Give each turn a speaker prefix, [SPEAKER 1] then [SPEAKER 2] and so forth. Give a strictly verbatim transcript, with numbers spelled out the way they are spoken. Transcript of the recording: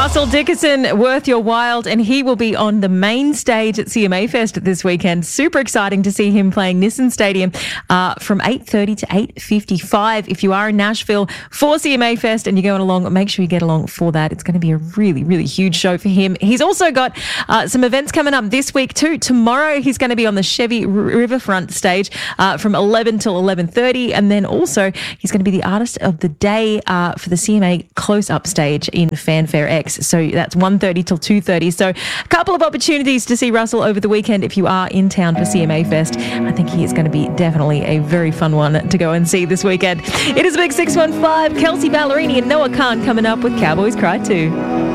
[SPEAKER 1] Russell Dickerson, worth your while, and he will be on the main stage at C M A Fest this weekend. Super exciting to see him playing Nissan Stadium uh, from eight thirty to eight fifty-five. If you are in Nashville for C M A Fest and you're going along, make sure you get along for that. It's going to be a really, really huge show for him. He's also got uh, some events coming up this week too. Tomorrow he's going to be on the Chevy R- Riverfront stage uh, from eleven till eleven thirty, and then also he's going to be the artist of the day uh, for the C M A close-up stage in Fanfare X. So that's one thirty till two thirty. So a couple of opportunities to see Russell over the weekend if you are in town for C M A Fest. I think he is going to be definitely a very fun one to go and see this weekend. It is Big six one five, Kelsey Ballerini and Noah Khan coming up with Cowboys Cry two.